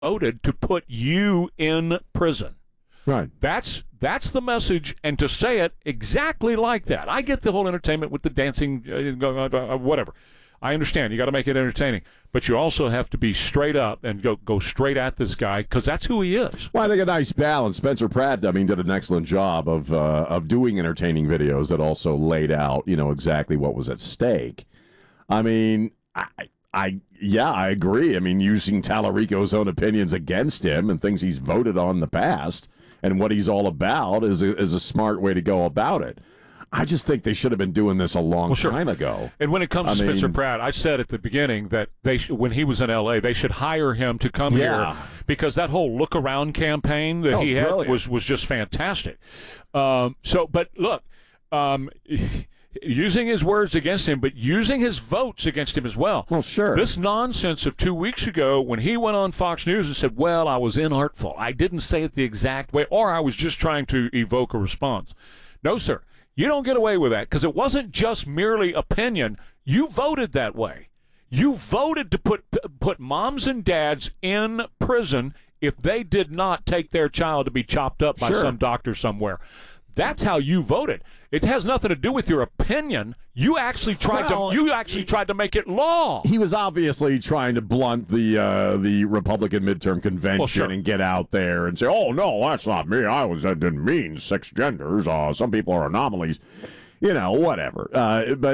voted to put you in prison. Right. That's the message, and to say it exactly like that. I get the whole entertainment with the dancing, whatever. I understand. You got to make it entertaining, but you also have to be straight up and go straight at this guy because that's who he is. Well, I think a nice balance. Spencer Pratt, did an excellent job of doing entertaining videos that also laid out, exactly what was at stake. I mean, I agree. I mean, using Tallarico's own opinions against him and things he's voted on in the past and what he's all about is a smart way to go about it. I just think they should have been doing this a long time ago. And when it comes to Spencer Pratt, I said at the beginning that when he was in L.A., they should hire him to come here because that whole look around campaign that he had was just fantastic. But look, using his words against him, but using his votes against him as well. Well, sure. This nonsense of 2 weeks ago when he went on Fox News and said, well, I was inartful. I didn't say it the exact way, or I was just trying to evoke a response. No, sir. You don't get away with that because it wasn't just merely opinion. You voted that way. You voted to put moms and dads in prison if they did not take their child to be chopped up by some doctor somewhere. That's how you voted. It has nothing to do with your opinion. You actually tried to make it law. He was obviously trying to blunt the Republican midterm convention and get out there and say, "Oh no, that's not me. I didn't mean 6 genders. Some people are anomalies." Whatever. But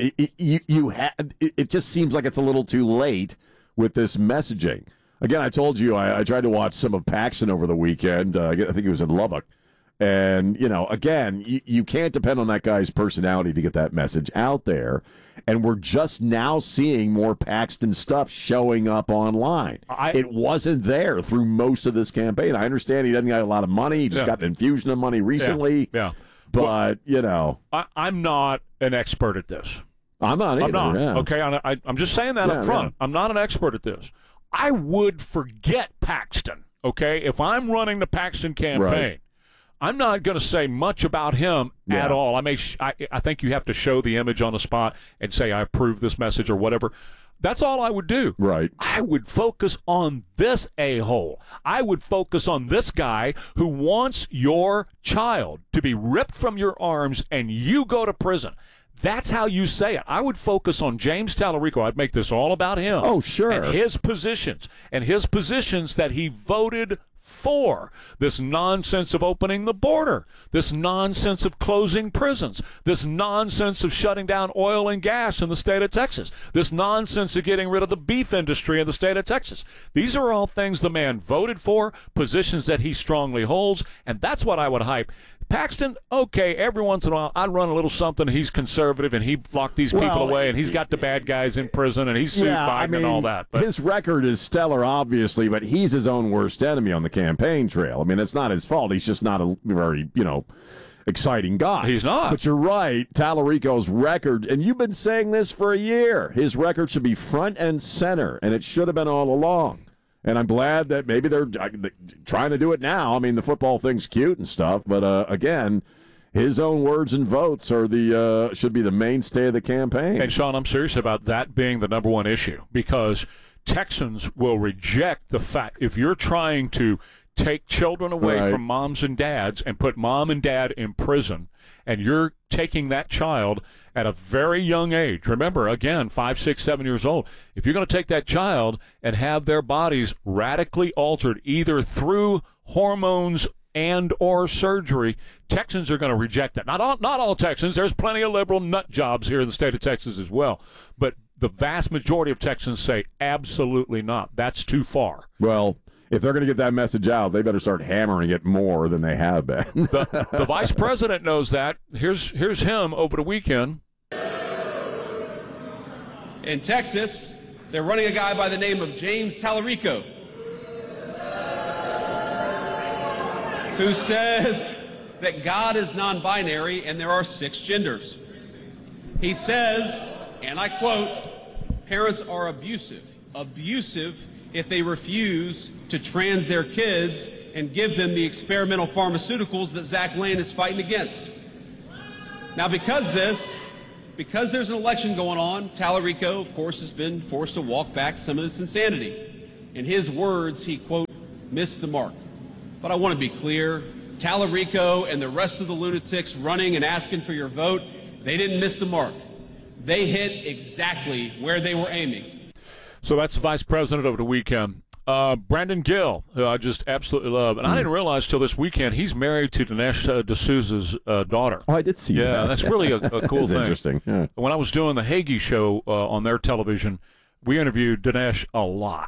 it just seems like it's a little too late with this messaging. Again, I told you I tried to watch some of Paxton over the weekend. I think he was in Lubbock. And, again, you can't depend on that guy's personality to get that message out there. And we're just now seeing more Paxton stuff showing up online. It wasn't there through most of this campaign. I understand he doesn't got a lot of money. He just got an infusion of money recently. Yeah. But, I'm not an expert at this. I'm not either. I'm not. Yeah. Okay, I'm just saying that up front. Yeah. I'm not an expert at this. I would forget Paxton, okay, if I'm running the Paxton campaign. Right. I'm not going to say much about him at all. I think you have to show the image on the spot and say, I approve this message or whatever. That's all I would do. Right. I would focus on this a-hole. I would focus on this guy who wants your child to be ripped from your arms and you go to prison. That's how you say it. I would focus on James Tallarico. I'd make this all about him. Oh, sure. And his positions that he voted for. This nonsense of opening the border, this nonsense of closing prisons, this nonsense of shutting down oil and gas in the state of Texas, this nonsense of getting rid of the beef industry in the state of Texas. These are all things the man voted for, positions that he strongly holds, and that's what I would hype. Paxton, okay, every once in a while I'd run a little something. He's conservative and he locked these people away and he's got the bad guys in prison and he's sued Biden and all that. But his record is stellar, obviously, but he's his own worst enemy on the campaign trail. I mean, it's not his fault. He's just not a very, exciting guy. He's not. But you're right, Tallarico's record, and you've been saying this for a year, his record should be front and center, and it should have been all along. And I'm glad that maybe they're trying to do it now. I mean, the football thing's cute and stuff, but again, his own words and votes are should be the mainstay of the campaign. And Sean, I'm serious about that being the number one issue because Texans will reject the fact if you're trying to take children away from moms and dads and put mom and dad in prison, and you're taking that child at a very young age. Remember, again, 5, 6, 7 years old. If you're going to take that child and have their bodies radically altered either through hormones and or surgery, Texans are going to reject that. Not all Texans. There's plenty of liberal nut jobs here in the state of Texas as well. But the vast majority of Texans say absolutely not. That's too far. Well, if they're going to get that message out, they better start hammering it more than they have been. The vice president knows that. Here's him over the weekend. In Texas, they're running a guy by the name of James Tallarico, who says that God is non-binary and there are 6 genders. He says, and I quote, parents are abusive if they refuse to trans their kids and give them the experimental pharmaceuticals that Zach Lane is fighting against. Now, because there's an election going on, Tallarico, of course, has been forced to walk back some of this insanity. In his words, he, quote, missed the mark. But I want to be clear, Tallarico and the rest of the lunatics running and asking for your vote, they didn't miss the mark. They hit exactly where they were aiming. So that's the vice president over the weekend. Brandon Gill, who I just absolutely love. And I didn't realize till this weekend he's married to Dinesh D'Souza's daughter. Oh, I did see that. Yeah, that's really a cool thing. Interesting. Yeah. When I was doing the Hagee show on their television, we interviewed Dinesh a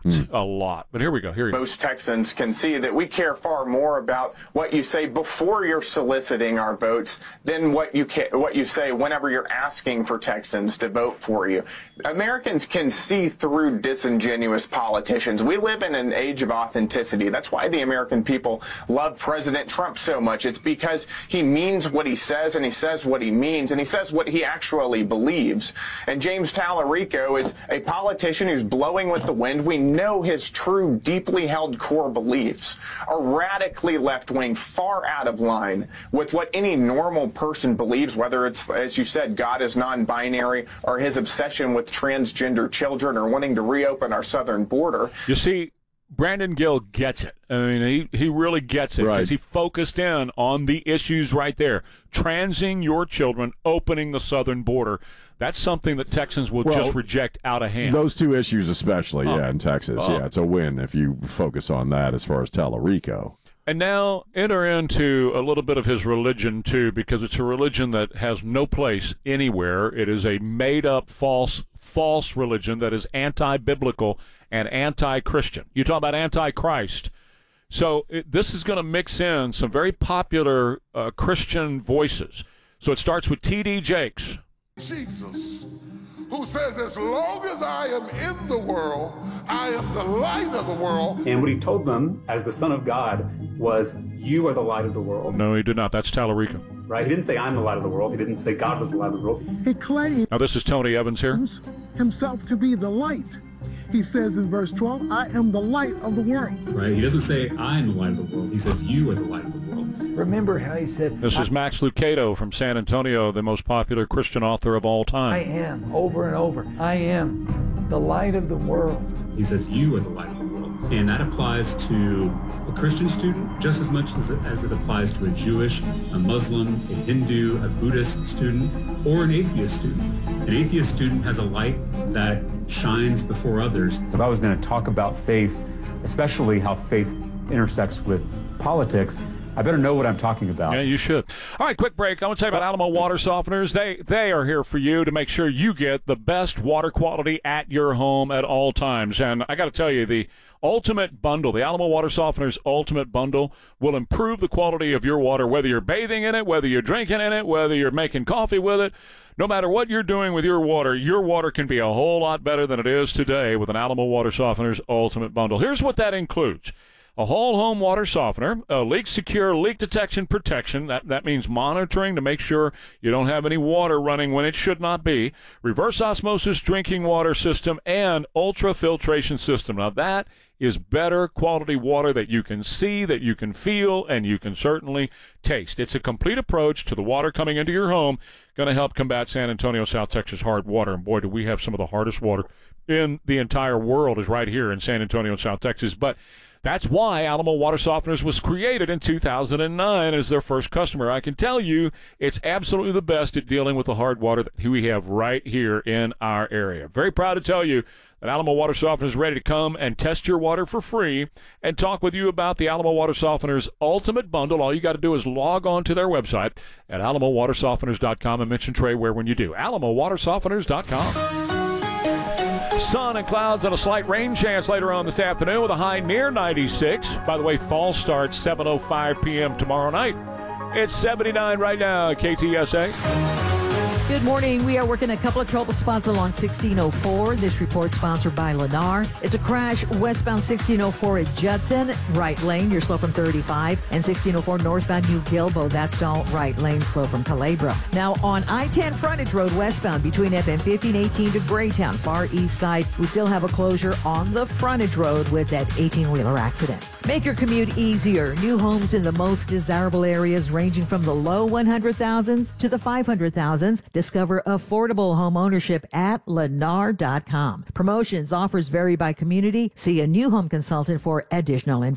lot. But here we go. Most Texans can see that we care far more about what you say before you're soliciting our votes than what you say whenever you're asking for Texans to vote for you. Americans can see through disingenuous politicians. We live in an age of authenticity. That's why the American people love President Trump so much. It's because he means what he says, and he says what he means, and he says what he actually believes. And James Tallarico is a politician who's blowing with the wind. We know his true, deeply held core beliefs are radically left-wing, far out of line with what any normal person believes, whether it's, as you said, God is non-binary, or his obsession with transgender children, or wanting to reopen our southern border. You see, Brandon Gill gets it. I mean, he really gets it because he focused in on the issues right there. Transing your children, opening the southern border. That's something that Texans will just reject out of hand. Those two issues especially, in Texas. Yeah, it's a win if you focus on that as far as Tallarico. And now enter into a little bit of his religion, too, because it's a religion that has no place anywhere. It is a made-up, false religion that is anti-biblical and anti-Christian. You talk about anti-Christ. So this is going to mix in some very popular Christian voices. So it starts with T.D. Jakes. Jesus, who says, as long as I am in the world, I am the light of the world. And what he told them as the Son of God was, you are the light of the world. No, he did not. That's Tallarico. Right? He didn't say, I'm the light of the world. He didn't say God was the light of the world. He claims now this is Tony Evans here. Himself to be the light. He says in verse 12, I am the light of the world. Right? He doesn't say, I am the light of the world. He says, you are the light of the world. Remember how he said... This is Max Lucado from San Antonio, the most popular Christian author of all time. I am, over and over, I am the light of the world. He says, you are the light of the world. And that applies to a Christian student just as much as it applies to a Jewish, a Muslim, a Hindu, a Buddhist student, or an atheist student. An atheist student has a light that shines before others. So if I was going to talk about faith, especially how faith intersects with politics, I better know what I'm talking about. Yeah, you should. All right, quick break. I want to tell you about Alamo Water Softeners. They are here for you to make sure you get the best water quality at your home at all times. And I got to tell you, the Ultimate Bundle, the Alamo Water Softeners Ultimate Bundle, will improve the quality of your water, whether you're bathing in it, whether you're drinking in it, whether you're making coffee with it. No matter what you're doing with your water can be a whole lot better than it is today with an Alamo Water Softeners Ultimate Bundle. Here's what that includes. A whole home water softener, a leak-secure leak detection protection. That means monitoring to make sure you don't have any water running when it should not be. Reverse osmosis drinking water system and ultrafiltration system. Now that is better quality water that you can see, that you can feel, and you can certainly taste. It's a complete approach to the water coming into your home, going to help combat San Antonio, South Texas hard water. And boy, do we have some of the hardest water in the entire world is right here in San Antonio, South Texas. But that's why Alamo Water Softeners was created in 2009 as their first customer. I can tell you it's absolutely the best at dealing with the hard water that we have right here in our area. Very proud to tell you that Alamo Water Softeners is ready to come and test your water for free and talk with you about the Alamo Water Softeners Ultimate Bundle. All you got to do is log on to their website at alamowatersofteners.com and mention Trey Ware when you do. alamowatersofteners.com. Sun and clouds and a slight rain chance later on this afternoon with a high near 96. By the way, fall starts 7:05 p.m. tomorrow night. It's 79 right now at KTSA. Good morning. We are working a couple of trouble spots along 1604. This report sponsored by Lennar. It's a crash westbound 1604 at Judson, right lane. You're slow from 35. And 1604 northbound New Gilbo. That's all right lane, slow from Calabro. Now on I-10 frontage road westbound between FM 50 and 18 to Graytown, far east side. We still have a closure on the frontage road with that 18-wheeler accident. Make your commute easier. New homes in the most desirable areas ranging from the low 100,000s to the 500,000s. Discover affordable home ownership at Lennar.com. Promotions, offers vary by community. See a new home consultant for additional information.